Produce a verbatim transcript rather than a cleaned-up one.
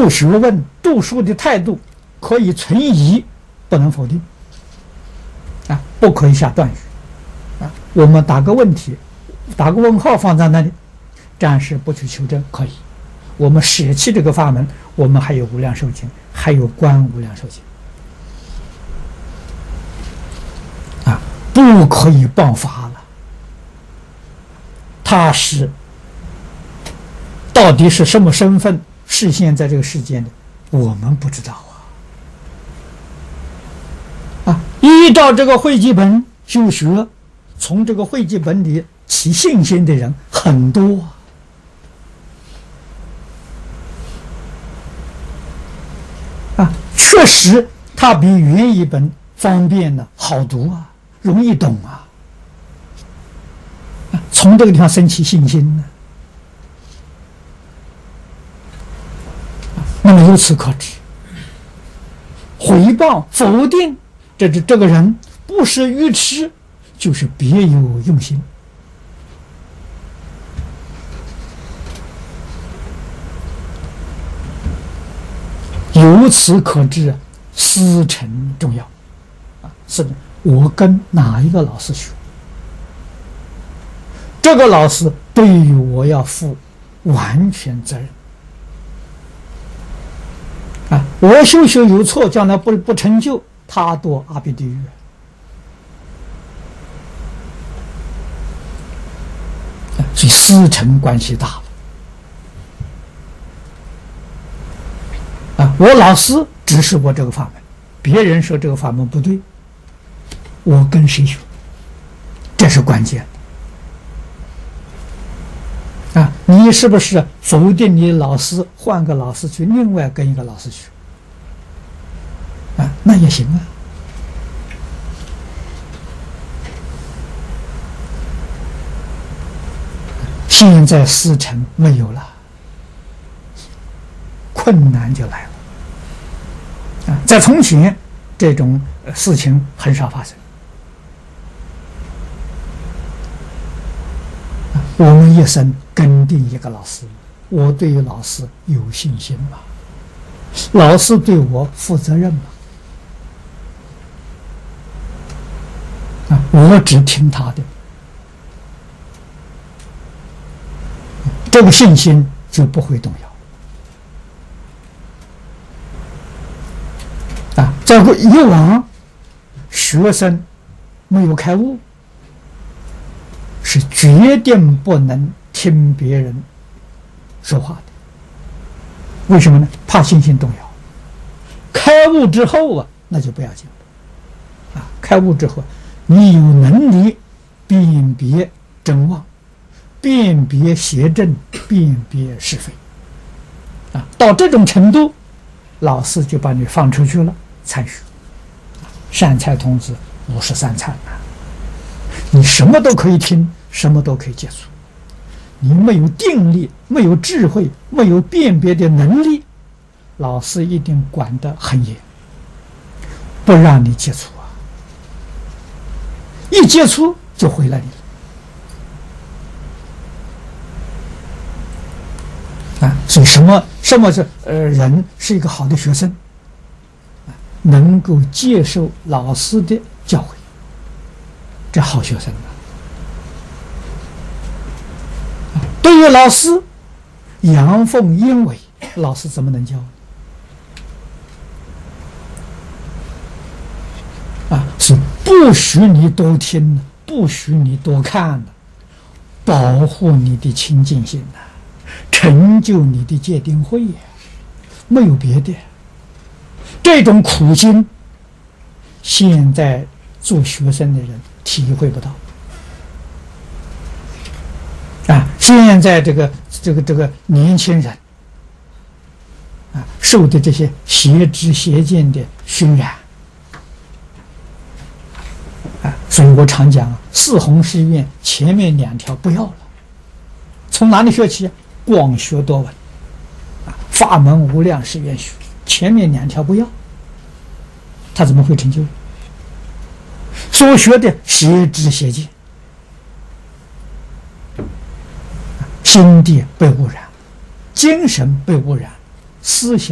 度学问、读书的态度可以存疑，不能否定啊，不可以下断语啊。我们打个问题，打个问号放在那里，暂时不去求证，可以。我们舍弃这个法门，我们还有无量寿经，还有观无量寿经啊，不可以谤法了。他是到底是什么身份示现在这个世间的，我们不知道啊。啊，依照这个汇集本修学，从这个汇集本里起信心的人很多啊。啊，确实，它比原译本方便呢，好读啊，容易懂啊。啊，从这个地方生起信心呢。啊，那么由此可知，诽谤、否定，这这这个人不是愚痴，就是别有用心。由此可知，师承重要啊！是的，我跟哪一个老师学，这个老师对于我要负完全责任啊！我修修有错，将来不不成就，他堕阿鼻地狱啊！所以师承关系大了。啊，我老师指示我这个法门，别人说这个法门不对，我跟谁学？这是关键的。啊，你是不是否定你老师，换个老师去，另外跟一个老师学？啊，那也行啊。现在师承没有了。困难就来了啊！在从前，这种事情很少发生。啊，我们一生跟定一个老师，我对于老师有信心吗？老师对我负责任吗？啊，我只听他的，这个信心就不会动摇。啊，在以往，学生没有开悟，是决定不能听别人说话的。为什么呢？怕信心动摇。开悟之后啊，那就不要紧了。啊，开悟之后，你有能力辨别真妄，辨别邪正，辨别是非。啊，到这种程度，老师就把你放出去了。参学，善财童子五十三参啊！你什么都可以听，什么都可以接触。你没有定力，没有智慧，没有辨别的能力，老师一定管得很严，不让你接触啊！一接触就毁了你了啊！所以什么什么是呃人是一个好的学生？能够接受老师的教诲，这好学生啊！对于老师阳奉阴违，老师怎么能教啊？是不许你多听，不许你多看的，保护你的清净心呐，成就你的戒定慧呀，没有别的。这种苦心，现在做学生的人体会不到啊！现在这个这个这个年轻人啊，受的这些邪知邪见的熏染啊，所以我常讲，四弘誓愿前面两条不要了，从哪里学起？广学多闻啊，法门无量誓愿学。前面两条不要，他怎么会成就？所学的邪知邪见，心地被污染，精神被污染，思想